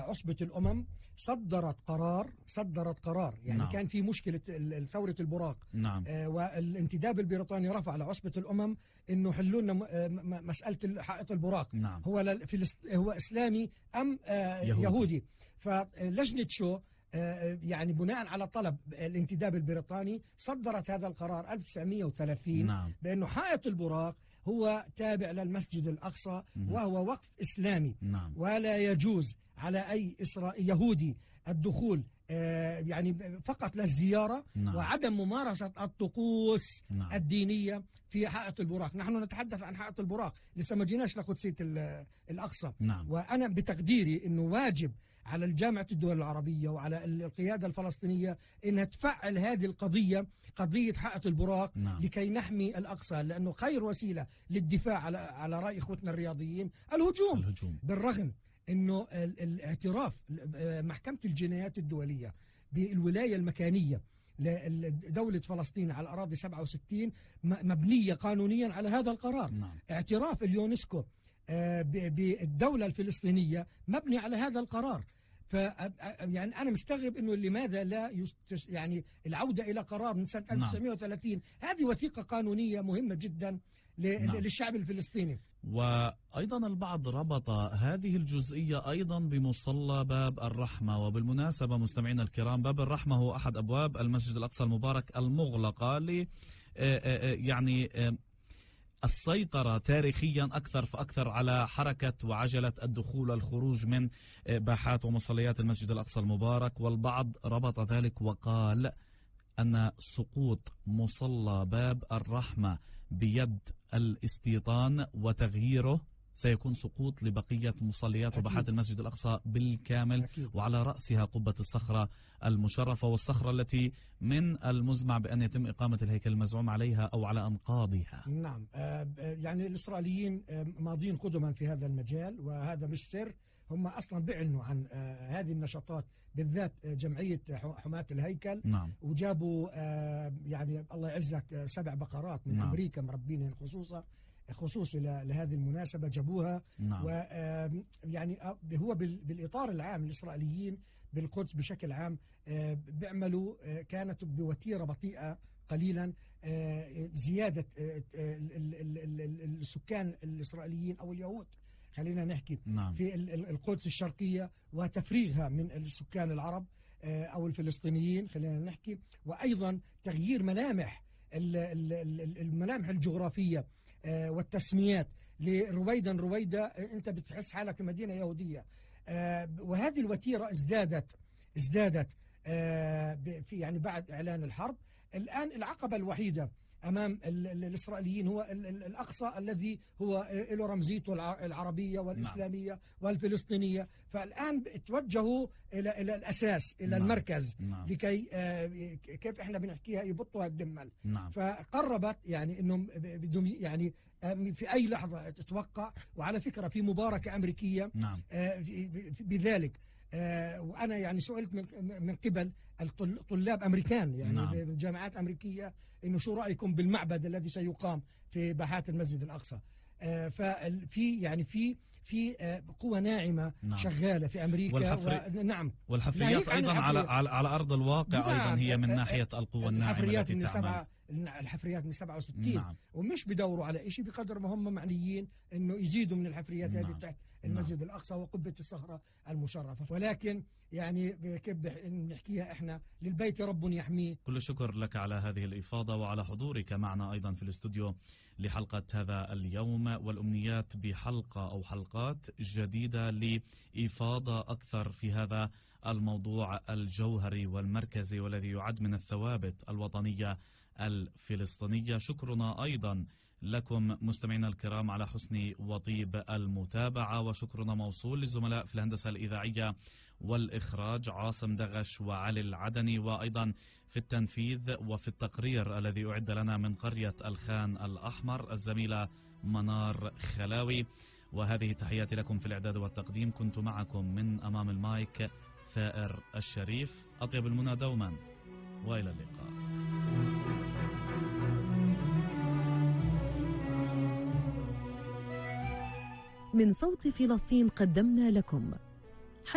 عصبة الأمم صدرت قرار يعني نعم. كان في مشكلة ثورة البراق. نعم. والانتداب البريطاني رفع على عصبة الأمم إنه حلوا لنا مسألة حائط البراق. نعم. هو إسلامي أم يهودي. فلجنة شو يعني بناء على طلب الانتداب البريطاني صدرت هذا القرار 1930. نعم. بأنه حائط البراق هو تابع للمسجد الأقصى وهو وقف إسلامي. نعم. ولا يجوز على أي يهودي الدخول يعني فقط للزيارة. نعم. وعدم ممارسة الطقوس نعم. الدينية في حائط البراق. نحن نتحدث عن حائط البراق، لسه ما جيناش لقدسية الأقصى. نعم. وأنا بتقديري أنه واجب على الجامعة الدول العربية وعلى القيادة الفلسطينية أنها تفعل هذه القضية، قضية حائط البراق. نعم. لكي نحمي الأقصى، لأنه خير وسيلة للدفاع على رأي إخوتنا الرياضيين الهجوم. بالرغم أنه الاعتراف محكمة الجنايات الدولية بالولاية المكانية لدولة فلسطين على الأراضي 67 مبنية قانونيا على هذا القرار. نعم. اعتراف اليونسكو بالدولة الفلسطينية مبني على هذا القرار. يعني أنا مستغرب إنه لماذا لا يعني العودة إلى قرار من سنة 1930. نعم. هذه وثيقة قانونية مهمة جدا للشعب الفلسطيني. وأيضا البعض ربط هذه الجزئية أيضا بمصلى باب الرحمة. وبالمناسبة مستمعينا الكرام، باب الرحمة هو أحد أبواب المسجد الأقصى المبارك المغلقة يعني السيطرة تاريخيا أكثر فأكثر على حركة وعجلة الدخول والخروج من باحات ومصليات المسجد الأقصى المبارك. والبعض ربط ذلك وقال أن سقوط مصلى باب الرحمة بيد الاستيطان وتغييره سيكون سقوط لبقية مصليات وباحات المسجد الأقصى بالكامل. أكيد. وعلى رأسها قبة الصخرة المشرفة، والصخرة التي من المزمع بأن يتم إقامة الهيكل المزعوم عليها أو على أنقاضها. نعم. يعني الإسرائيليين ماضين قدما في هذا المجال، وهذا مش سر. هم أصلا بيعلنوا عن هذه النشاطات، بالذات جمعية حماة الهيكل. نعم. وجابوا يعني الله يعزك 7 بقرات من. نعم. أمريكا مربينهن خصوصي لهذه المناسبة جابوها. نعم. ويعني هو بالإطار العام الإسرائيليين بالقدس بشكل عام بيعملوا كانت بوتيرة بطيئة قليلا زيادة السكان الإسرائيليين أو اليهود، خلينا نحكي. نعم. في القدس الشرقية، وتفريغها من السكان العرب أو الفلسطينيين، خلينا نحكي. وأيضا تغيير الملامح الجغرافية والتسميات لرويدا أنت بتحس حالك في مدينة يهودية. وهذه الوتيرة ازدادت في يعني بعد إعلان الحرب. الآن العقبة الوحيدة أمام الإسرائيليين هو الأقصى، الذي هو له رمزيته العربية والإسلامية. نعم. والفلسطينية. فالآن توجهوا إلى الأساس، إلى. نعم. المركز. نعم. لكي كيف إحنا بنحكيها يبطوا الدمل. نعم. فقربت يعني إنهم بدهم يعني في أي لحظة تتوقع. وعلى فكرة في مباركة أمريكية. نعم. بذلك. وأنا يعني سئلت من قبل طلاب أمريكان يعني. نعم. من جامعات أمريكية، إنه شو رأيكم بالمعبد الذي سيقام في باحات المسجد الأقصى. ففي يعني في قوة ناعمة. نعم. شغالة في أمريكا. نعم. والحفريات أيضا على أرض الواقع. نعم. أيضا هي من ناحية القوة الناعمة التي تعمل. الحفريات من 67. نعم. ومش بدوروا على شيء بقدر ما هم معنيين انه يزيدوا من الحفريات. نعم. هذه تحت المسجد. نعم. الاقصى وقبة الصخرة المشرفة. ولكن يعني كيف نحكيها احنا، للبيت رب يحميه. كل الشكر لك على هذه الإفاضة وعلى حضورك معنا أيضا في الاستوديو لحلقة هذا اليوم، والأمنيات بحلقة أو حلقات جديدة لإفاضة أكثر في هذا الموضوع الجوهري والمركزي والذي يعد من الثوابت الوطنية الفلسطينية. شكرنا أيضا لكم مستمعينا الكرام على حسن وطيب المتابعة، وشكرنا موصول للزملاء في الهندسة الإذاعية والإخراج عاصم دغش وعلي العدني، وأيضا في التنفيذ وفي التقرير الذي أعد لنا من قرية الخان الأحمر الزميلة منار خلاوي. وهذه تحياتي لكم في الإعداد والتقديم. كنت معكم من أمام المايك ثائر الشريف. أطيب المنى دوما، وإلى اللقاء. من صوت فلسطين قدمنا لكم